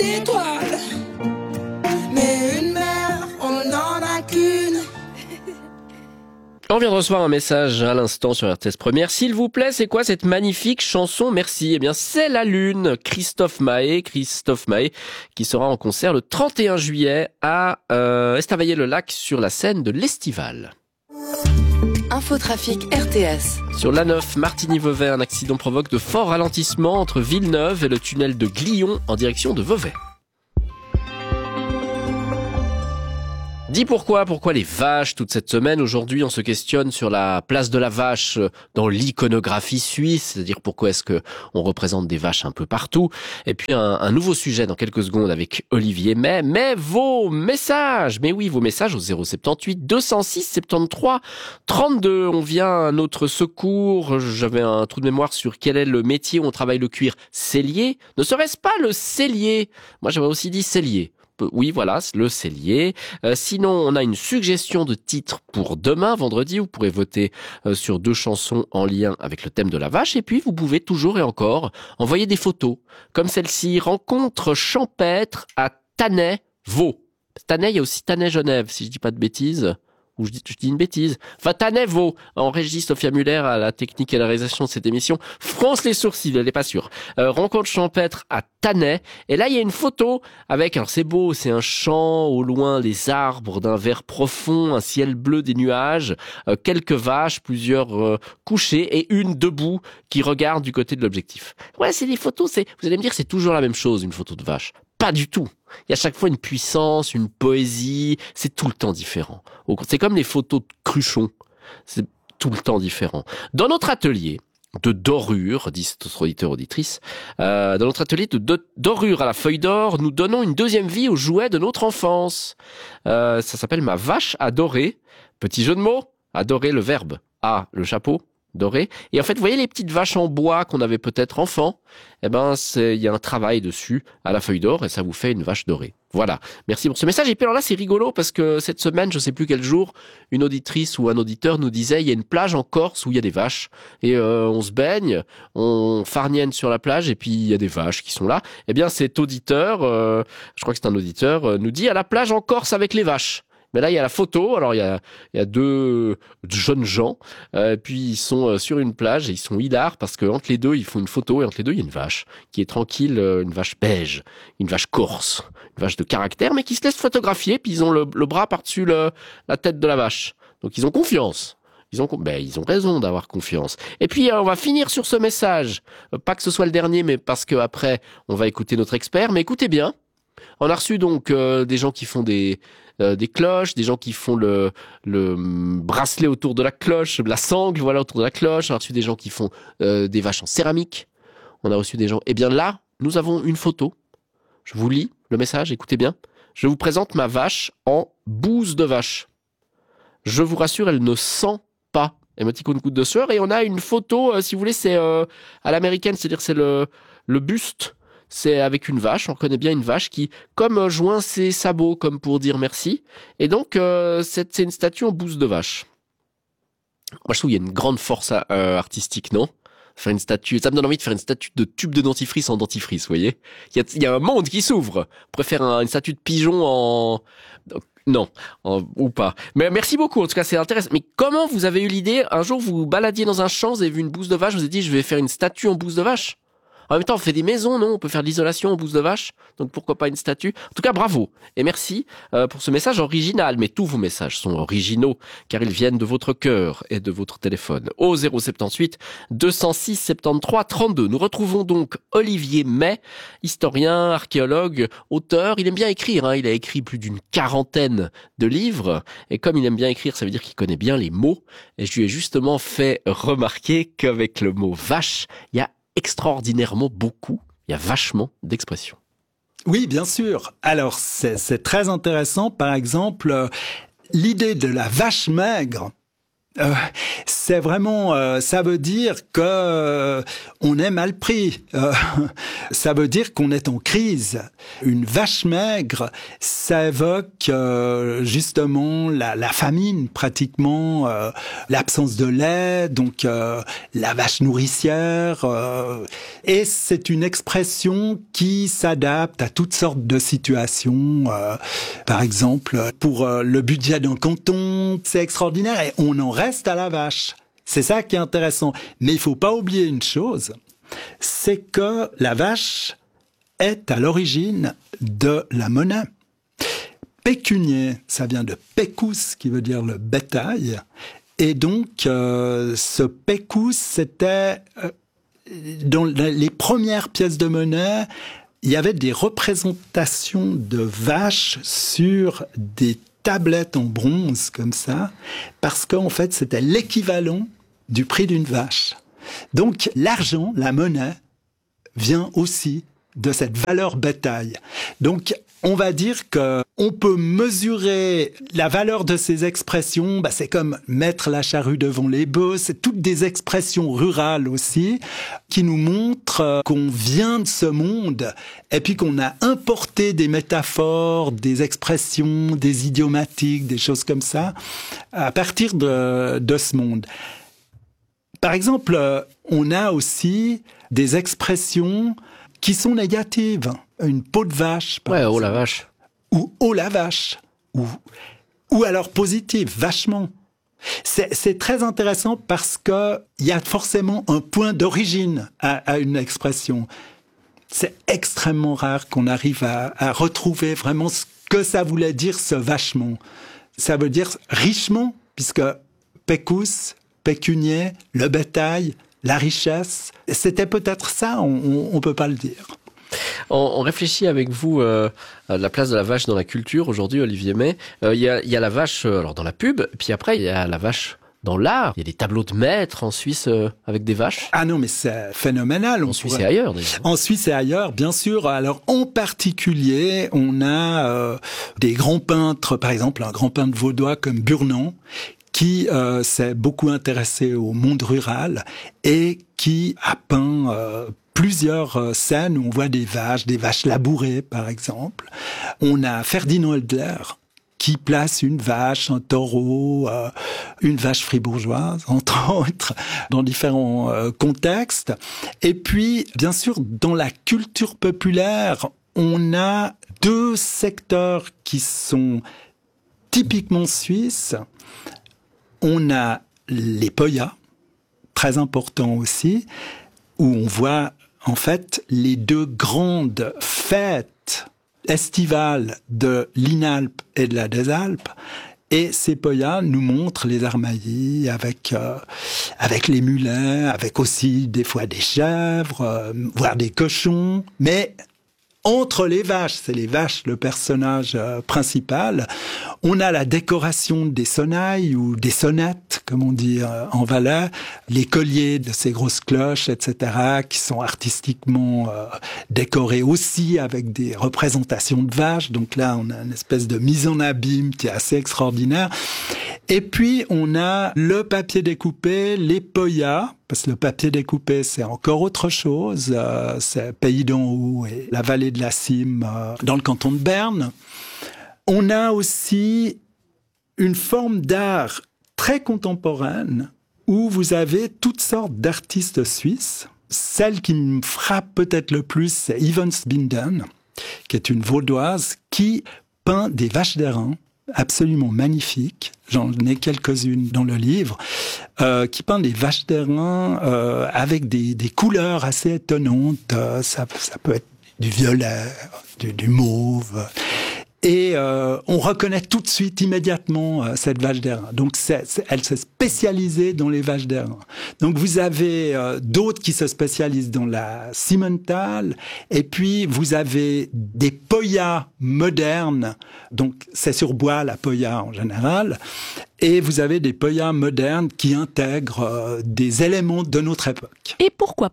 d'étoiles. Mais une mère, on n'en a qu'une. On vient de recevoir un message à l'instant sur RTS Première. S'il vous plaît, c'est quoi cette magnifique chanson? Merci. Eh bien, c'est La Lune. Christophe Mahé, qui sera en concert le 31 juillet à Estavayer-le-Lac sur la scène de l'Estival. Infotrafic RTS. Sur l'A9, Martigny-Vevey, un accident provoque de forts ralentissements entre Villeneuve et le tunnel de Glion en direction de Vevey. Dis pourquoi les vaches toute cette semaine? Aujourd'hui, on se questionne sur la place de la vache dans l'iconographie suisse, c'est-à-dire pourquoi est-ce que on représente des vaches un peu partout. Et puis un nouveau sujet dans quelques secondes avec Olivier May. Mais vos messages, mais oui, vos messages au 078 206 73 32. On vient à notre secours. J'avais un trou de mémoire sur quel est le métier où on travaille le cuir. Sellier? Ne serait-ce pas le sellier? Moi, j'avais aussi dit sellier. Oui, voilà, le cellier. Sinon, on a une suggestion de titre pour demain, vendredi. Vous pourrez voter sur 2 chansons en lien avec le thème de la vache. Et puis, vous pouvez toujours et encore envoyer des photos, comme celle-ci. Rencontre champêtre à Tannay-Vaud. Tannay, il y a aussi Tannay-Genève, si je dis pas de bêtises. Ou je dis une bêtise. Enfin, Tannay-Vaud. En régie, Sophia Muller à la technique et la réalisation de cette émission. Fronce les sourcils, elle n'est pas sûre. Rencontre champêtre à Tannay. Et là, il y a une photo avec, alors c'est beau, c'est un champ, au loin, des arbres d'un vert profond, un ciel bleu, des nuages, quelques vaches, plusieurs couchées et une debout qui regarde du côté de l'objectif. Ouais, c'est des photos, vous allez me dire, c'est toujours la même chose, une photo de vache. Pas du tout. Il y a chaque fois une puissance, une poésie, c'est tout le temps différent. C'est comme les photos de cruchons, c'est tout le temps différent. Dans notre atelier de dorure, disent notre auditeur auditrice, dans notre atelier de dorure à la feuille d'or, nous donnons une deuxième vie aux jouets de notre enfance. Ça s'appelle Ma vache adorée. Petit jeu de mots, adorer le verbe, le chapeau, doré. Et en fait, vous voyez les petites vaches en bois qu'on avait peut-être enfant? Eh ben, il y a un travail dessus à la feuille d'or et ça vous fait une vache dorée. Voilà. Merci pour ce message. Et puis alors là, c'est rigolo parce que cette semaine, je sais plus quel jour, une auditrice ou un auditeur nous disait, il y a une plage en Corse où il y a des vaches et on se baigne, on farnienne sur la plage et puis il y a des vaches qui sont là. Eh bien, cet auditeur, je crois que c'est un auditeur, nous dit à la plage en Corse avec les vaches. Mais là, il y a la photo. Alors, il y a 2 jeunes gens. Puis, ils sont sur une plage et ils sont hilars parce que entre les deux, ils font une photo et entre les deux, il y a une vache qui est tranquille, une vache beige, une vache corse, une vache de caractère, mais qui se laisse photographier. Puis, ils ont le bras par-dessus la tête de la vache. Donc, ils ont confiance. Ils ont raison d'avoir confiance. Et puis, on va finir sur ce message. Pas que ce soit le dernier, mais parce que après, on va écouter notre expert. Mais écoutez bien. On a reçu donc des gens qui font des cloches, des gens qui font le bracelet autour de la cloche, la sangle, voilà, autour de la cloche. On a reçu des gens qui font des vaches en céramique. On a reçu des gens... Eh bien là, nous avons une photo. Je vous lis le message, écoutez bien. Je vous présente ma vache en bouse de vache. Je vous rassure, elle ne sent pas. Émoticône goutte de sueur. Et on a une photo, si vous voulez, c'est à l'américaine, c'est-à-dire c'est le buste. C'est avec une vache, on reconnaît bien une vache qui, comme joint ses sabots, comme pour dire merci. Et donc, c'est une statue en bouse de vache. Moi, je trouve qu'il y a une grande force artistique, non? Faire une statue, ça me donne envie de faire une statue de tube de dentifrice en dentifrice, vous voyez? Il y a un monde qui s'ouvre. On préfère une statue de pigeon ou pas. Mais merci beaucoup, en tout cas, c'est intéressant. Mais comment vous avez eu l'idée, un jour, vous baladiez dans un champ, vous avez vu une bouse de vache, vous avez dit, je vais faire une statue en bouse de vache? En même temps, on fait des maisons, non? On peut faire de l'isolation en bouse de vache. Donc, pourquoi pas une statue? En tout cas, bravo. Et merci pour ce message original. Mais tous vos messages sont originaux, car ils viennent de votre cœur et de votre téléphone. Au 078 206 73 32. Nous retrouvons donc Olivier May, historien, archéologue, auteur. Il aime bien écrire, Il a écrit plus d'une 40aine de livres. Et comme il aime bien écrire, ça veut dire qu'il connaît bien les mots. Et je lui ai justement fait remarquer qu'avec le mot vache, il y a extraordinairement beaucoup, il y a vachement d'expressions. Oui, bien sûr. Alors, c'est très intéressant. Par exemple, l'idée de la vache maigre, C'est vraiment, ça veut dire que on est mal pris. Ça veut dire qu'on est en crise. Une vache maigre, ça évoque justement la famine pratiquement, l'absence de lait, donc la vache nourricière. Et c'est une expression qui s'adapte à toutes sortes de situations. Par exemple, pour le budget d'un canton, c'est extraordinaire et on en reste à la vache. C'est ça qui est intéressant. Mais il faut pas oublier une chose, c'est que la vache est à l'origine de la monnaie. Pécunier, ça vient de pecus, qui veut dire le bétail. Et donc, ce pecus, c'était dans les premières pièces de monnaie, il y avait des représentations de vaches sur des tablettes en bronze comme ça, parce qu'en fait, c'était l'équivalent du prix d'une vache. Donc, l'argent, la monnaie, vient aussi de cette valeur bétail. Donc, on va dire que on peut mesurer la valeur de ces expressions. C'est comme mettre la charrue devant les bœufs. C'est toutes des expressions rurales aussi qui nous montrent qu'on vient de ce monde et puis qu'on a importé des métaphores, des expressions, des idiomatiques, des choses comme ça à partir de ce monde. Par exemple, on a aussi des expressions qui sont négatives. Une peau de vache, par exemple. Oh la vache. Ou oh la vache. Ou alors positive, vachement. C'est très intéressant parce que il y a forcément un point d'origine à une expression. C'est extrêmement rare qu'on arrive à retrouver vraiment ce que ça voulait dire, ce vachement. Ça veut dire richement, puisque pecus, pécunier, le bétail, la richesse, c'était peut-être ça, on peut pas le dire. On réfléchit avec vous à la place de la vache dans la culture aujourd'hui, Olivier May. Il y a la vache alors dans la pub, puis après il y a la vache dans l'art. Il y a des tableaux de maîtres en Suisse avec des vaches. Ah non, mais c'est phénoménal. En Suisse et ailleurs, déjà. En Suisse et ailleurs, bien sûr. Alors, en particulier, on a des grands peintres, par exemple, un grand peintre vaudois comme Burnand, qui s'est beaucoup intéressé au monde rural et qui a peint plusieurs scènes où on voit des vaches labourées, par exemple. On a Ferdinand Helder, qui place une vache, un taureau, une vache fribourgeoise, entre autres, dans différents contextes. Et puis, bien sûr, dans la culture populaire, on a deux secteurs qui sont typiquement suisses. On a les poyas, très importants aussi, où on voit en fait les deux grandes fêtes estivales de l'Inalpe et de la Désalpes. Et ces poyas nous montrent les armaillis avec les mulets, avec aussi des fois des chèvres, voire des cochons, mais entre les vaches, c'est les vaches le personnage principal, on a la décoration des sonnailles ou des sonnettes, comme on dit en Valais, les colliers de ces grosses cloches, etc., qui sont artistiquement décorés aussi avec des représentations de vaches. Donc là, on a une espèce de mise en abîme qui est assez extraordinaire. Et puis, on a le papier découpé, les poyas, parce que le papier découpé, c'est encore autre chose. C'est Pays d'en Haut et la vallée de la Cime, dans le canton de Berne. On a aussi une forme d'art très contemporaine où vous avez toutes sortes d'artistes suisses. Celle qui me frappe peut-être le plus, c'est Yvonne Binden, qui est une vaudoise qui peint des vaches d'airain absolument magnifiques. J'en ai quelques-unes dans le livre, qui peint des vaches d'airain avec des couleurs assez étonnantes. Ça peut être du violet, du mauve. Et on reconnaît tout de suite, immédiatement, cette vache d'airain. Donc, elle s'est spécialisée dans les vaches d'airain. Donc, vous avez d'autres qui se spécialisent dans la Simmental. Et puis, vous avez des poyas modernes. Donc, c'est sur bois, la poya en général. Et vous avez des poyas modernes qui intègrent des éléments de notre époque. Et pourquoi pas ?